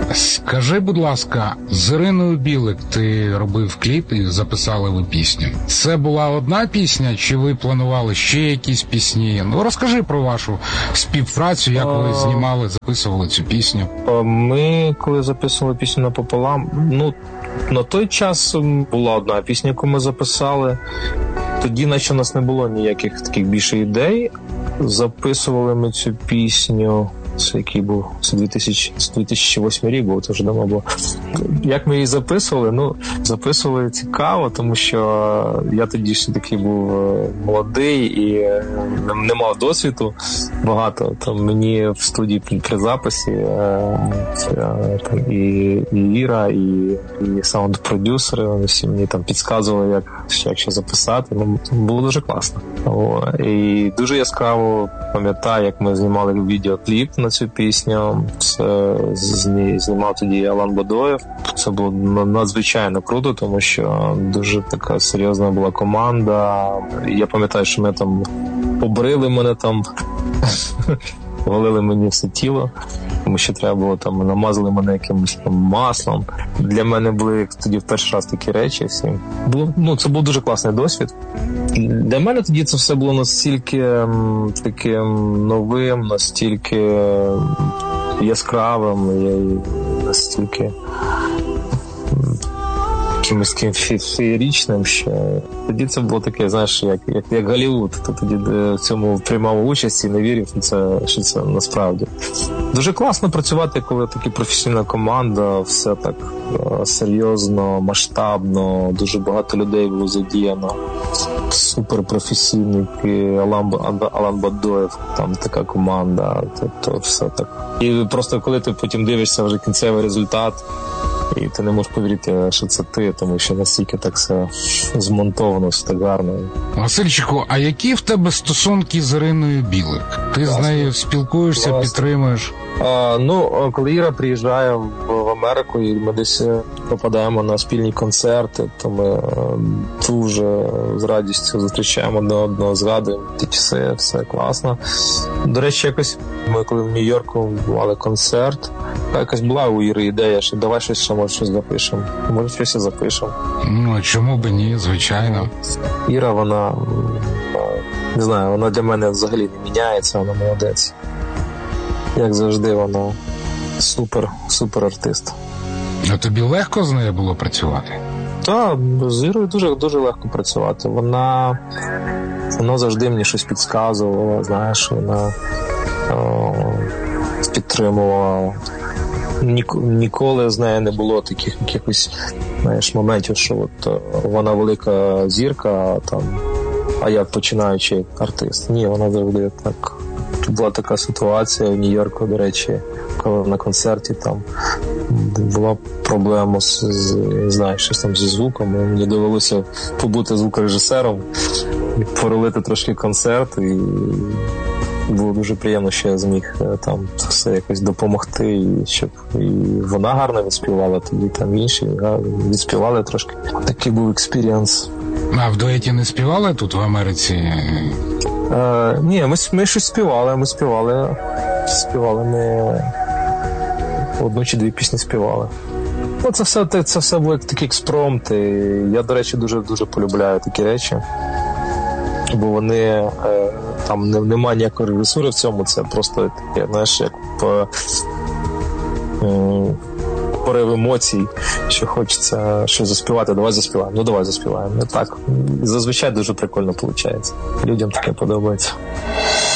Скажи, будь ласка, з Іриною Білик ти робив кліп і записали ви пісню. Це була одна пісня, чи ви планували ще якісь пісні? Ну, розкажи про вашу співпрацю, як ви знімали, записували цю пісню. Ми, коли записували пісню «Напополам», на той час була одна пісня, яку ми записали. Тоді, наче, у нас не було ніяких таких більше ідей. Записували ми цю пісню, це який був, це 2008 рік був, це вже давно було. Як ми її записували? Записували цікаво, тому що я тоді ще такий був молодий і не мав досвіду багато. Там мені в студії при записі і Іра, і саунд-продюсери, вони всі мені там підказували, як що записати. Було дуже класно. І дуже яскраво пам'ятаю, як ми знімали відеокліп на цю пісню. Це знімав тоді Алан Бадоєв. Це було надзвичайно круто, тому що дуже така серйозна була команда. Я пам'ятаю, що ми там побрили мене там, голили мені все тіло, тому що треба було там, намазали мене якимось там маслом. Для мене були тоді в перший раз такі речі всі. Це був дуже класний досвід. Для мене тоді це все було настільки таким новим, настільки яскравим, настільки якимось таким феєричним, що тоді це було таке, знаєш, як Голлівуд. Ти тоді в цьому приймав участь і не вірив, що це насправді. Дуже класно працювати, коли така професійна команда, все так серйозно, масштабно, дуже багато людей було задіяно. Суперпрофесійний Алан Бадоєв, там така команда, тобто все так. І просто коли ти потім дивишся вже кінцевий результат, і ти не можеш повірити, що це ти, тому що настільки так все змонтовано, все так гарно. Васильчику, а які в тебе стосунки з Іриною Білик? Ти з нею спілкуєшся, підтримуєш? Коли Іра приїжджає в Америку і ми десь попадаємо на спільні концерти, то ми дуже з радістю зустрічаємо одне одного, згадуємо ті часи, все класно. До речі, якось ми коли в Нью-Йорку мали концерт, якась була у Іри ідея, що давай щось запишемо. Може, щось і запишемо. Чому б ні, звичайно. Іра, вона, не знаю, вона для мене взагалі не міняється, вона молодець. Як завжди, вона супер артист. А тобі легко з нею було працювати? Так, з Ірою дуже, дуже легко працювати. Вона завжди мені щось підказувала, знаєш, вона підтримувала. Ніколи з нею не було таких якихось, знаєш, моментів, що от вона велика зірка, а я починаючий артист. Ні, вона завжди так. Була така ситуація в Нью-Йорку, до речі, коли на концерті там була проблема щось там зі звуком. Мені довелося побути звукорежисером, поролити трошки концерт, і було дуже приємно, що я зміг там все якось допомогти, і щоб і вона гарно відспівала, тоді там інші відспівали трошки. Такий був експірієнс. А в дуеті не співали тут в Америці? Ні, ми щось співали, ми одну чи дві пісні співали. Це все було такий експромт, і я, до речі, дуже полюбляю такі речі, бо вони, там немає ніякої режисури в цьому, це просто таке, знаєш, як порив емоцій, що хочеться щось заспівати, давай заспіваємо. Так, зазвичай дуже прикольно виходить. Людям таке подобається.